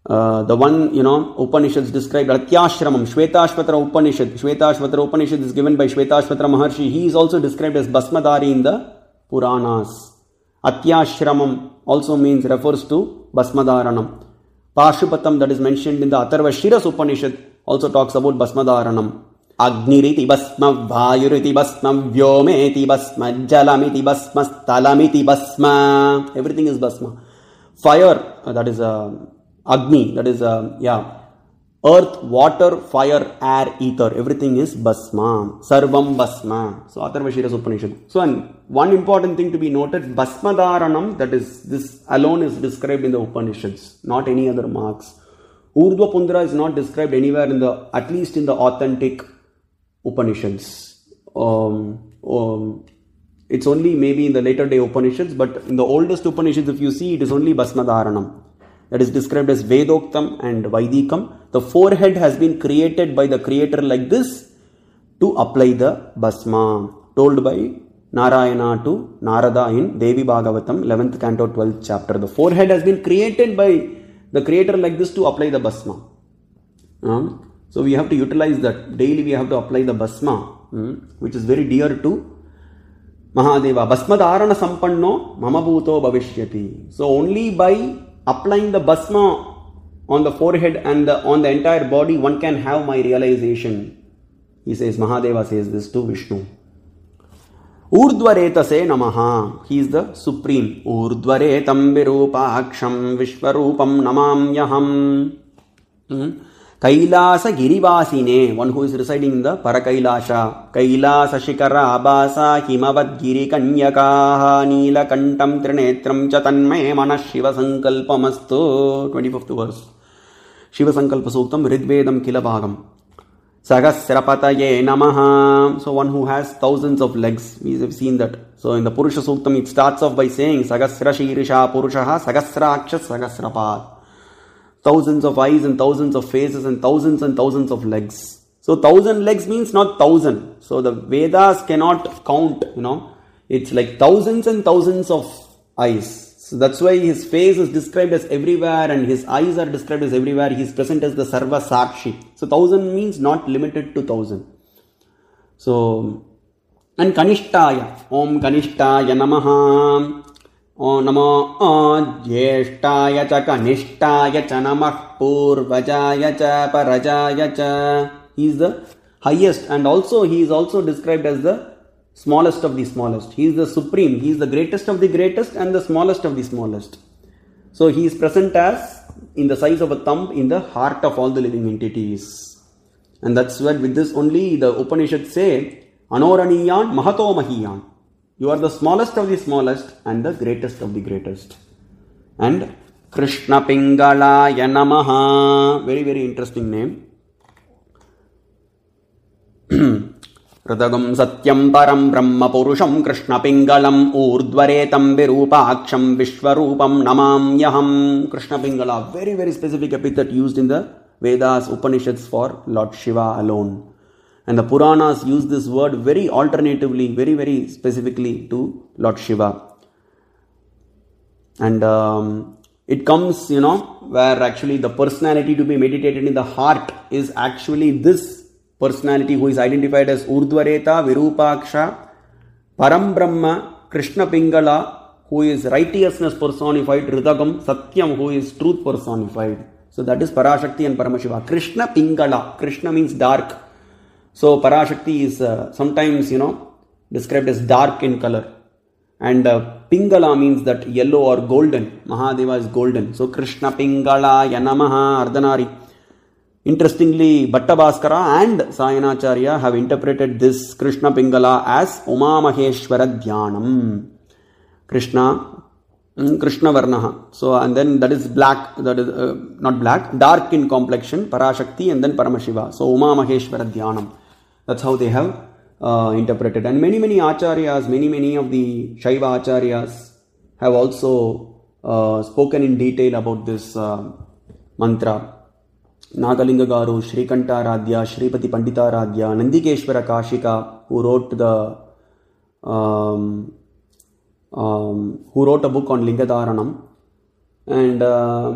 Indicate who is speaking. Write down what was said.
Speaker 1: The one, Upanishads described, Atyashramam, Shvetashvatara Upanishad. Shvetashvatara Upanishad is given by Shvetashvatara Maharshi. He is also described as Bhasmadari in the Puranas. Atyashramam also refers to Bhasmadaranam. Pashupatam, that is mentioned in the Atharva Shiras Upanishad, also talks about Bhasmadaranam. Agniriti Bhasma, Vayuriti Bhasma, Vyometi Bhasma, Jalamiti Bhasma, Stalamiti Bhasma. Everything is Bhasma. Fire, that is Agni, that is earth, water, fire, air, ether. Everything is Bhasma. Sarvam Bhasma. So Atharva Shiras Upanishad. So and one important thing to be noted, Bhasmadaranam, that is, this alone is described in the Upanishads, not any other marks. Urdhva Pundra is not described anywhere at least in the authentic Upanishads. It's only maybe in the later day Upanishads, but in the oldest Upanishads, if you see, it is only Bhasmadaranam. That is described as Vedoktam and Vaidikam. The forehead has been created by the creator like this to apply the Bhasma, told by Narayana to Narada in Devi Bhagavatam, 11th canto, 12th chapter. The forehead has been created by the creator like this to apply the Bhasma. So we have to utilize that. Daily we have to apply the Bhasma, which is very dear to Mahadeva. Bhasmadarana sampanno mama bhuto bhavishyati. So only by applying the Bhasma on the forehead and on the entire body, one can have my realization. He says, Mahadeva says this to Vishnu. Urdhvaretase namaha. He is the supreme. Urdhvaretam virupaksham vishvarupam namamyaham. Kailasa girivasine. One who is residing in the Parakailasha. Kailasa shikara abasa himavad giri kanyakaha nila kantam trinetram chatanme manas shiva sankalpamastu. 25th verse. Shiva sankalpa suktam ridvedam kilabhagam. Sagasrapataye namaha. So one who has thousands of legs. We have seen that. So in the Purusha Suktam, it starts off by saying Sagasra Shirisha Purushaha Sagasrakshas Sagasrapat. Thousands of eyes and thousands of faces and thousands of legs. So 1,000 legs means not 1,000. So the Vedas cannot count, It's like thousands and thousands of eyes. So that's why his face is described as everywhere and his eyes are described as everywhere. He is present as the Sarva Sakshi. So 1,000 means not limited to 1,000. So, and Kanishtaya. Om Kanishtaya Namaha. Om Namo Jyeshtaya Cha Kanishtaya Cha Namah Purvajaya Cha Parajaya Cha. He is the highest and also he is also described as the smallest of the smallest. He is the supreme. He is the greatest of the greatest and the smallest of the smallest. So he is present as in the size of a thumb in the heart of all the living entities. And that's why with this only the Upanishads say, Anoraniyan Mahato Mahiyan. You are the smallest of the smallest and the greatest of the greatest. And Krishna Pingalaya Namaha. Very, very interesting name. Radagam Satyam Param Brahma Purusham Krishna Pingalam Urdhvaretam Virupaksham Vishwarupam Namamyaham. Krishna Pingala, very, very specific epithet used in the Vedas, Upanishads for Lord Shiva alone. And the Puranas use this word very alternatively, very, very specifically to Lord Shiva. And it comes, where actually the personality to be meditated in the heart is actually this personality who is identified as Urdhvareta, Virupaksha, Param Brahma, Krishna Pingala, who is righteousness personified, Ridagam, Satyam, who is truth personified. So that is Parashakti and Paramashiva. Krishna Pingala. Krishna means dark. So Parashakti is sometimes, described as dark in color. And Pingala means that yellow or golden. Mahadeva is golden. So Krishna Pingala Yanamaha Ardhanari. Interestingly, Bhattabhaskara and Sayanacharya have interpreted this Krishna Pingala as Uma Maheshwara Dhyanam. Krishna Varnaha. So, and then that is black, that is not black, dark in complexion, Parashakti and then Paramashiva. So, Uma Maheshwara Dhyanam. That's how they have interpreted. And many acharyas, many of the Shaiva acharyas have also spoken in detail about this mantra. Nagalinga Garu, Srikantaradhya, Shripati Panditaradhya, Nandikeshwara Kashika, who wrote a book on Lingadharanam, and